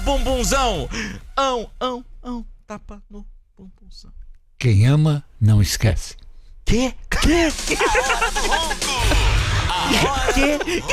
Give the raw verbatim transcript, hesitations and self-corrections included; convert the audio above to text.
bumbunzão. Ão, ão, ão, tapa no bumbunzão. Quem ama, não esquece. Quê? Quê? A hora do ronco. A hora Quê?